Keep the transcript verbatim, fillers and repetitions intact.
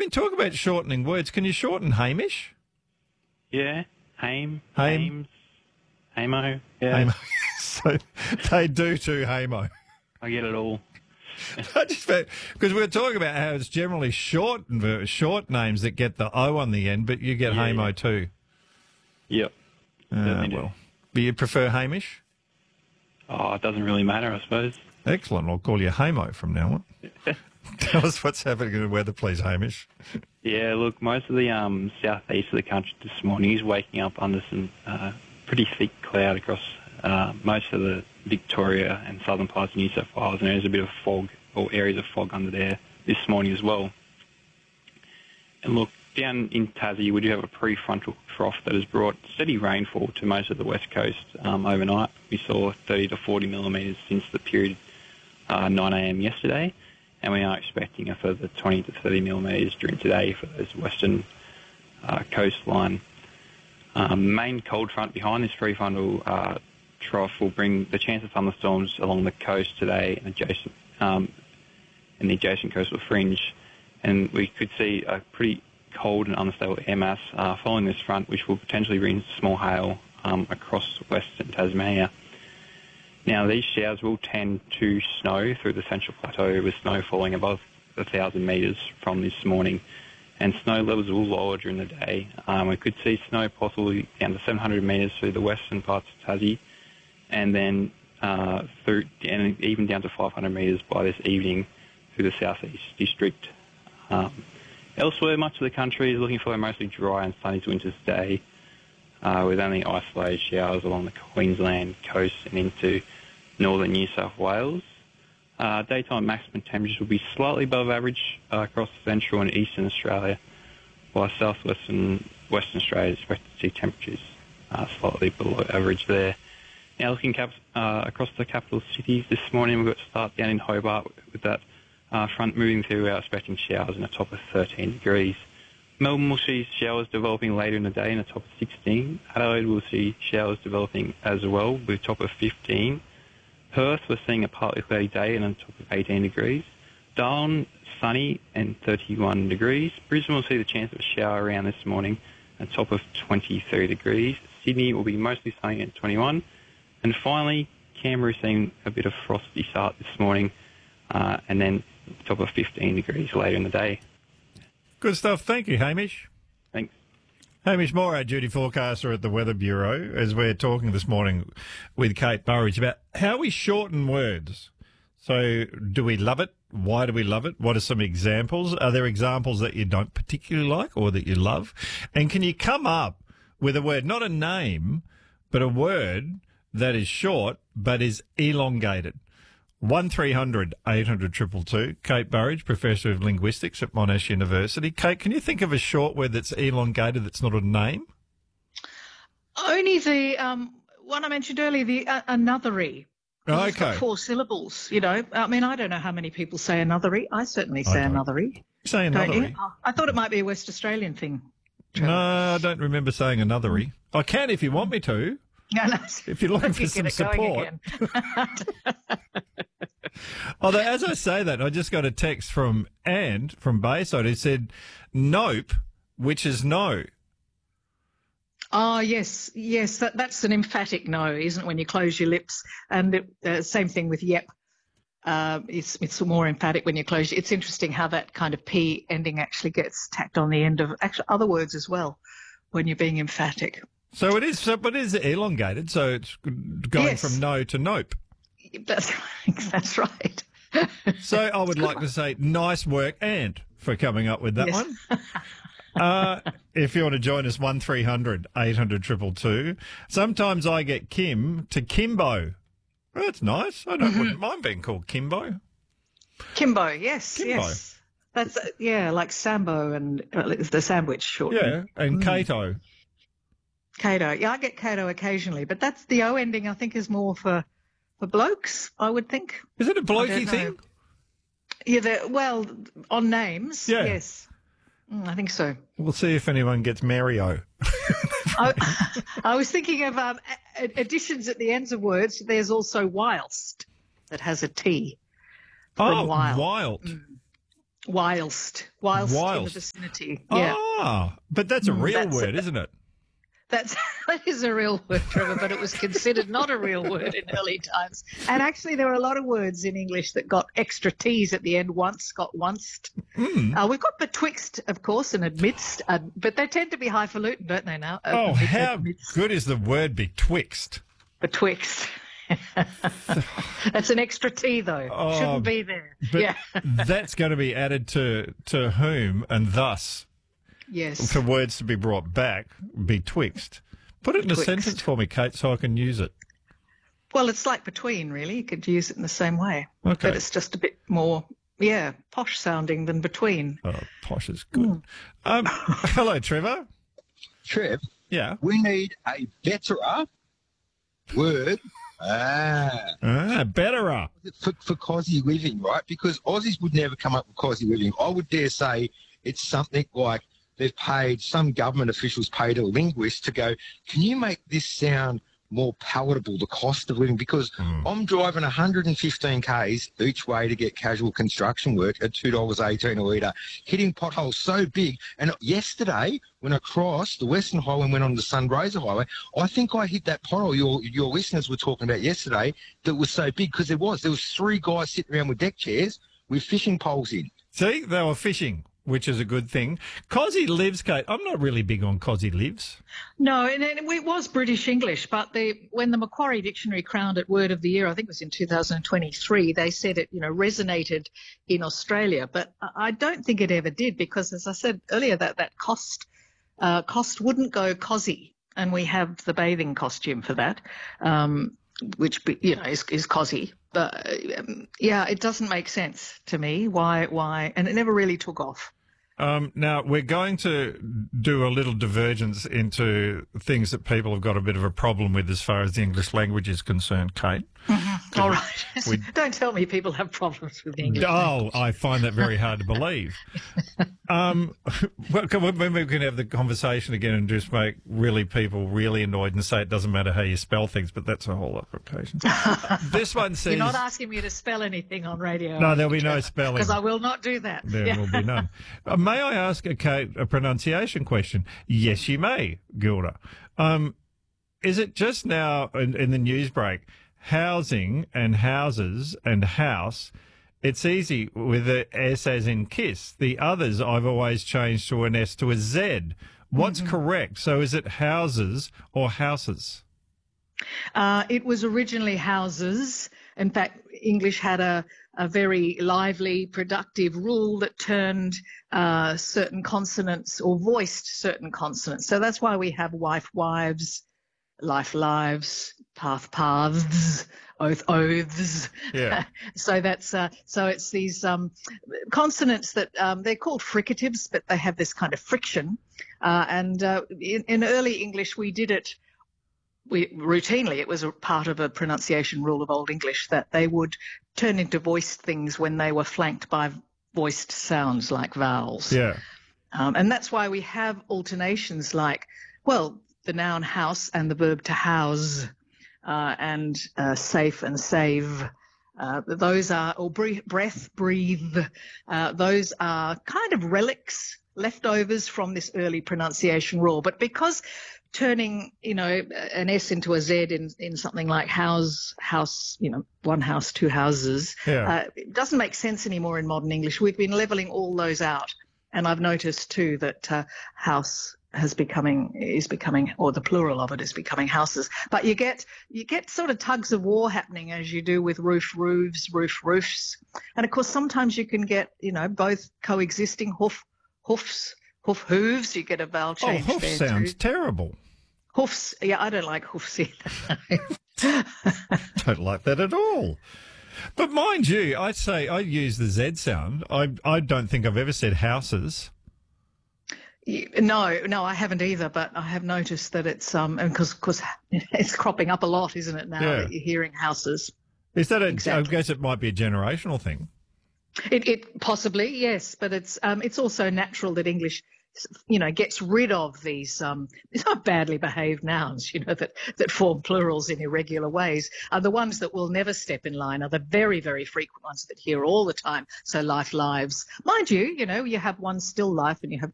been talking about shortening words. Can you shorten Hamish? Yeah, Hame, Hame. Hames, Hamo. Yeah, Hamo. So they do too, Hamo. I get it all. I just because we were talking about how it's generally short short names that get the O on the end, but you get Yeah, Hamo yeah. too. Yep. Uh, Certainly do. well, do you prefer Hamish? Oh, it doesn't really matter, I suppose. Excellent. I'll call you Hamo from now on. Tell us what's happening in the weather, please, Hamish. Yeah, look, most of the um, southeast of the country this morning is waking up under some uh, pretty thick cloud across uh, most of the Victoria and southern parts of New South Wales, and there's a bit of fog or areas of fog under there this morning as well. And look, down in Tassie, we do have a prefrontal trough that has brought steady rainfall to most of the west coast um, overnight. We saw thirty to forty millimetres since the period uh, nine a m yesterday, and we are expecting a further twenty to thirty millimetres during today for those western uh, coastline. Um, main cold front behind this prefrontal uh, trough will bring the chance of thunderstorms along the coast today and adjacent um, in the adjacent coastal fringe, and we could see a pretty cold and unstable air mass uh, following this front, which will potentially bring small hail um, across western Tasmania. Now, these showers will tend to snow through the central plateau, with snow falling above one thousand metres from this morning, and snow levels will lower during the day. Um, we could see snow possibly down to seven hundred metres through the western parts of Tassie, and then uh, through and even down to five hundred metres by this evening through the southeast district. Um, elsewhere, much of the country is looking for a mostly dry and sunny winter's day, uh, with only isolated showers along the Queensland coast and into northern New South Wales. Uh, daytime maximum temperatures will be slightly above average uh, across central and eastern Australia, while southwestern Western Australia is expected to see temperatures uh, slightly below average there. Now, looking cap- uh, across the capital cities this morning, we've got to start down in Hobart with that uh, front moving through. We're expecting showers in a top of thirteen degrees. Melbourne will see showers developing later in the day in a top of sixteen. Adelaide will see showers developing as well with a top of fifteen. Perth, we're seeing a partly cloudy day and a top of eighteen degrees. Darwin, sunny and thirty-one degrees. Brisbane will see the chance of a shower around this morning, a top of twenty-three degrees. Sydney will be mostly sunny at twenty-one. And finally, Canberra is seeing a bit of frosty start this morning, uh, and then top of fifteen degrees later in the day. Good stuff. Thank you, Hamish. Thanks. Hamish Moore, our duty forecaster at the Weather Bureau, as we're talking this morning with Kate Burridge about how we shorten words. So do we love it? Why do we love it? What are some examples? Are there examples that you don't particularly like or that you love? And can you come up with a word, not a name, but a word that is short but is elongated? one three hundred eight hundred two two two. Kate Burridge, Professor of Linguistics at Monash University. Kate, can you think of a short word that's elongated that's not a name? Only the um, one I mentioned earlier, the uh, anothery. Oh, It's got okay. four syllables, you know. I mean, I don't know how many people say anothery. I certainly say I don't. anothery. Say Don't you? anothery. Oh, I thought it might be a West Australian thing. No, I don't remember saying anothery. I can if you want me to. No, no. If you're looking for You some get it going support. again. Although, as I say that, I just got a text from Anne from Bayside who said, nope, which is no. Oh, yes, yes. That, that's an emphatic no, isn't it, when you close your lips? And it, uh, same thing with yep. Uh, it's, it's more emphatic when you close. It's interesting how that kind of P ending actually gets tacked on the end of actually other words as well when you're being emphatic. So it is, so, but it is elongated, so it's going Yes. from no to nope. That's, that's right. So I would like to say nice work, and for coming up with that Yes. one. Uh, if you want to join us, one three hundred eight hundred two two two. Sometimes I get Kim to Kimbo. Well, that's nice. I don't Mm-hmm. wouldn't mind being called Kimbo. Kimbo, yes, Kimbo. yes. That's, uh, yeah, like Sambo and uh, it's the sandwich short. Yeah, and Cato. Cato. Yeah, I get Cato occasionally, but that's the O ending, I think, is more for, for blokes, I would think. Is it a I don't blokey know. thing? Yeah, the, well, on names, Yeah. yes. Mm, I think so. We'll see if anyone gets Mario. I, I was thinking of um, a- additions at the ends of words. There's also whilst that has a T. Oh, From wild. wild. whilst, whilst, in the Whilst. vicinity. Yeah, Ah, but that's a Mm, real that's word, a- isn't it? that's that is a real word, Trevor, but it was considered not a real word in early times. And actually, there were a lot of words in English that got extra T's at the end. Once got onced. Mm. Uh, we've got betwixt, of course, and amidst, uh, but they tend to be highfalutin, don't they now? Oh, Amidst, how amidst, good is the word betwixt? betwixt. That's an extra T, though. Oh, Shouldn't be there. But Yeah. that's going to be added to to whom and thus Yes. for words to be brought back betwixt. Put it in a Betwixt. sentence for me, Kate, so I can use it. Well, it's like between, really. You could use it in the same way. Okay. But it's just a bit more, yeah, posh sounding than between. Oh, posh is good. Hmm. Um, hello, Trevor. Trev, Yeah. we need a better word ah, Ah, betterer. for, for cosy living, right? Because Aussies would never come up with cosy living. I would dare say it's something like they've paid, some government officials paid a linguist to go, can you make this sound more palatable, the cost of living? Because I'm driving one hundred fifteen kays each way to get casual construction work at two dollars eighteen a litre, hitting potholes so big. And yesterday, when I crossed the Western Highway and went on the Sunraysia Highway, I think I hit that pothole your your listeners were talking about yesterday that was so big, because there was. There was three guys sitting around with deck chairs with fishing poles in. See, they were fishing, which is a good thing. Cosy lives, Kate. I'm not really big on cosy lives. No, and it, it was British English, but the, when the Macquarie Dictionary crowned it Word of the Year, I think it was in two thousand twenty-three, they said it, you know, resonated in Australia. But I I don't think it ever did, because, as I said earlier, that, that cost uh, cost wouldn't go cosy. And we have the bathing costume for that, um, which, be- you know, is, is cosy. But, um, yeah, it doesn't make sense to me why, why, and it never really took off. Um, now, we're going to do a little divergence into things that people have got a bit of a problem with as far as the English language is concerned, Kate. All right. we- Don't tell me people have problems with English. Oh, I find that very hard to believe. Um, well, can we, maybe we can have the conversation again and just make really people really annoyed and say it doesn't matter how you spell things, but that's a whole other occasion. This one says... You're not asking me to spell anything on radio. No, there'll be no spelling. Because I will not do that. There Yeah. will be none. Uh, may I ask a, Kate, a pronunciation question? Yes, you may, Gilda. Um, is it just now in, in the news break, housing and houses and house? It's easy with the S as in kiss. The others I've always changed to an S to a Z. What's Mm-hmm. correct? So is it houses or houses? Uh, it was originally houses. In fact, English had a, a very lively, productive rule that turned uh, certain consonants or voiced certain consonants. So that's why we have wife, wives, life, lives, path, paths, oath, oaths. Yeah. So that's uh, so it's these um, consonants that um, they're called fricatives, but they have this kind of friction. Uh, and uh, in, in early English, we did it. We routinely, it was a part of a pronunciation rule of Old English that they would turn into voiced things when they were flanked by voiced sounds like vowels. Yeah. Um, and that's why we have alternations like, well, the noun house and the verb to house, uh, and uh, safe and save. Uh, those are, or breathe, breath, breathe. Uh, those are kind of relics, leftovers from this early pronunciation rule. But because turning, you know, an S into a Z in, in something like house, house, you know, one house, two houses, Yeah. uh, it doesn't make sense anymore in modern English. We've been levelling all those out. And I've noticed too that uh, house has becoming is becoming, or the plural of it is becoming houses. But you get you get sort of tugs of war happening as you do with roof, roofs, roof, roofs, and of course sometimes you can get, you know, both coexisting hoof, hoofs, hoof, hooves. You get a vowel Oh, change hoof there sounds too. terrible. Hoofs. Yeah, I don't like hoofs either. Don't like that at all. But mind you, I say I use the Z sound. I I don't think I've ever said houses. No, no, I haven't either. But I have noticed that it's um, because because it's cropping up a lot, isn't it? Now Yeah. that you're hearing houses. Is that a? Exactly. I guess it might be a generational thing. It, it possibly, yes, but it's um, it's also natural that English you know, gets rid of these um, badly behaved nouns, you know, that, that form plurals in irregular ways, are the ones that will never step in line, are the very, very frequent ones that hear all the time. So life, lives. Mind you, you know, you have one still life and you have